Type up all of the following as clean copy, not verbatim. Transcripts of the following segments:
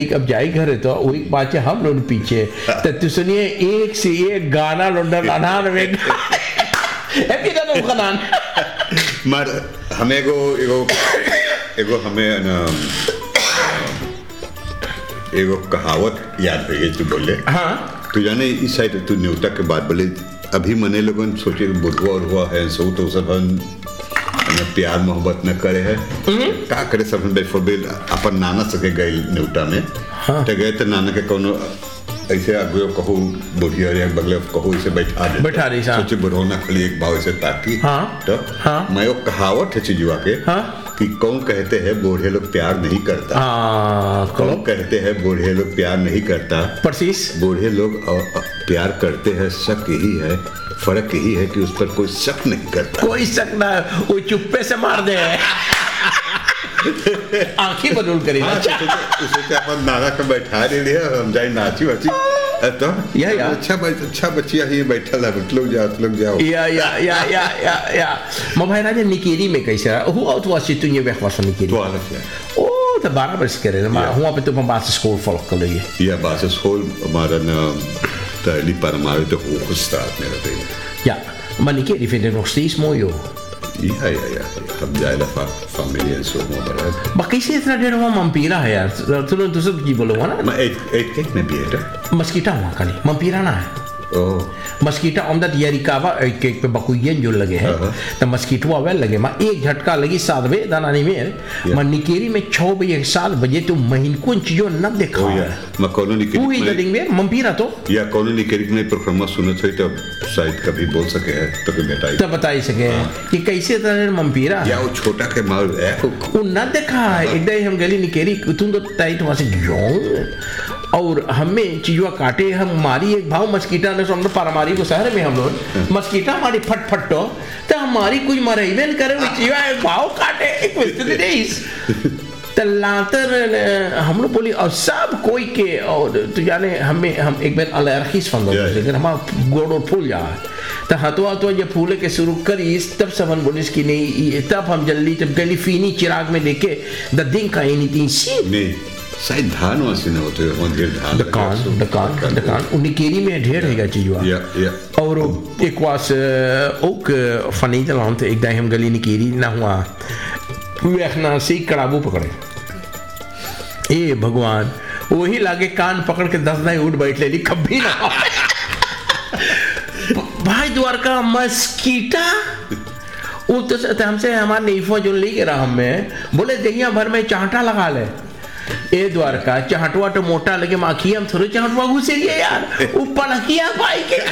अब जाए घर है तो वही बात है हम लोग पीछे तो सुनिए एक से एक गाना लौंडा नानान में हैप्पी गाना खनान मर हमें एगो हमें ना एगो कहावत याद है तू बोले। हाँ तू जाने इस साइड तू न्योता के बाद बोले अभी मने लोगन सोचे बुधवा और हुआ है सो तो सब प्यार मोहब्बत न करे है का करे सब बेफोबिल अपन नाना सके गए न्योता में। हाँ। तो गए तो नाना के कोनो ऐसे आगे कहो बुढ़िया या बगले कहो इसे बैठा रही सोचे बुढ़ौना खाली एक भाव से ताकि। हाँ। तो हाँ। मैं वो कहावत है चीजुआ के। हाँ। कि कौन कहते हैं बूढ़े लोग प्यार नहीं करता। कौन कहते हैं बूढ़े लोग प्यार नहीं करता। परसीस बूढ़े लोग प्यार करते हैं, शक यही है, फर्क यही है कि उस पर कोई शक नहीं करता। कोई शक ना वो चुप्पे से मार दे आंखें बदल करेगा। हाँ, उसे अपन नाना का बैठा दे लिया हम जाए नाची वाची तो अच्छा बच्चिया ही बैठा है लोग जाओ या मोबाइल राजा निकेरी में कैसा हुआ तो वासी तू ये व्यक्ति निकेरी ओ तो 12 वर्ष करे ना हुआ पे तो हम बात स्कूल फॉलो कर लिए या बात स्कूल हमारा ना तैली पर हमारे तो हो स्टार्ट मेरा पे ja maar nikerie vind ik nog steeds mooi hoor. Ja हम जाएगा family and so more maar कैसे इतना देर वहाँ मंपीरा है यार तुम दूसरा की बोलो ना मैं एक केक में भी है मस्कीटा वहाँ का नहीं मंपीरा ना है मस्कीटा omdat Jericava uitkeek bij Bakuyen जो लगे हैं तो मस्कीटवा वे लगे माँ एक झटका लगी 7 बजे दाना नहीं मेरे माँ निकेरी में 6 बजे 7 बजे तो महीन कौन चीज़ों न देखा मैं कौनो निकेरी वही जडिंग में मंपीरा तो या कौनो निकेरी में प्रोग्राम सुने थे तो शायद कभी बोल सके है तो कि बेटा तब बता ही सके कि कैसे तरह मंपीरा या वो छोटा के मार वो न देखा एकदम हम गली निकेरी तुम तो टाइट वहाँ से जों और हमें चीज़वा काटे हम मारी एक भाव मस्कीटा ने समझ पारामारी को शहर में हम लोग मस्कीटा हमारी फट तो हमारी कुछ मरे इवेंट करे वो चीज़वा एक भाव काटे एक विस्तार नहीं तलातर हम लोग बोली और सब कोई के और तो जाने हम एक बार अलर्खीस फंदो लेकिन हमारा गोड़ो फूल जा तो हतवा तो ये फूले के शुरू करी तब सब हम बोली कि नहीं तब हम जल्दी जब गली फीनी चिराग में देखे द दिन का एनीथिंग सी नहीं शायद धान वासी न होते हैं ढेर धान दुकान उनिकेरी में ढेर हैगा चीज़वा और एक वास ओक फनी चलाऊं तो एक दाई हम गली निकेरी ना हुआ वेखना से कड़ाबू पकड़े ए भगवान वही लागे कान पकड़ के 10 दाई उठ बैठ ले ली कभी ना भाई द्वारका मस्कीटा वो तो हमसे हमारे नीफो जो ले के रहा हमें बोले दहिया भर में चांटा लगा ले ए द्वारका चाहटवा तो मोटा लगे माखी हम थोड़े चाहटवा घुसे लिए यार ऊपर किया भाई के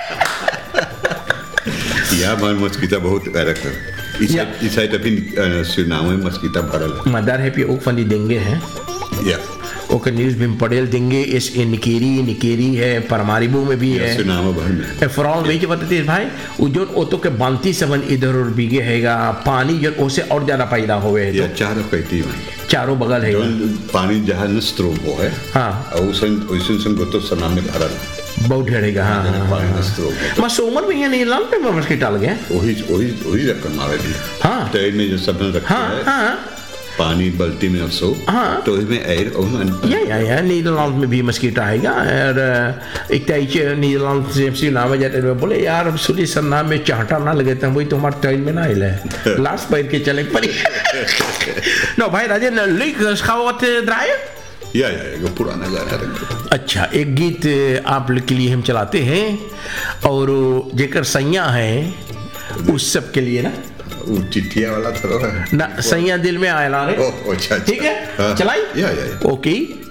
या मन मस्कीटा बहुत कैरेक्टर इस साइड अभी सुनाओ में मस्कीटा भरल मदर है पे ओ फनी देंगे हैं या ओके न्यूज़ भी पढ़ेल देंगे इस निकेरी है परमारीबू में भी है सुनाओ भर में फ्रॉल वही बताते भाई जो ओतो के बांती सबन इधर और बीगे हैगा पानी जो ओसे और ज्यादा पैदा होवे है तो चारों कहती है चारों बगल है पानी जहाँ न स्ट्रोक हो है हाँ और उसन गोतो सना में भरल बहुत ढेरेगा हाँ मैं सोमर में यहाँ नहीं लाल पे मस्की डाल गए वही रखकर मारे भी हाँ ट्रेन में जो सब रखते हैं हाँ पानी बल्टी में अब सो हाँ तो इसमें एयर या नीदरलैंड में भी मस्कीटा आएगा और एक टाइम नीदरलैंड से नाम जाते हैं बोले यार अब सुली सर नाम में चाहता ना लगे थे वही तुम्हारे ट्रेन में ना हिले लास्ट पैर के चले पड़ी नो भाई राजेन लिख खावत ड्राई या पुराना गाना अच्छा एक गीत आप के लिए हम चलाते हैं और जेकर सैया है उस सब के लिए ना चिट्ठिया वाला थोड़ा ना सैया दिल में आया ला रहे अच्छा ठीक है चलाई या ओके